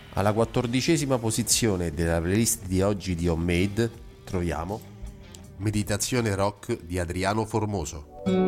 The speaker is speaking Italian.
Alla 14ª posizione della playlist di oggi di Homemade troviamo Meditazione rock di Adriano Formoso.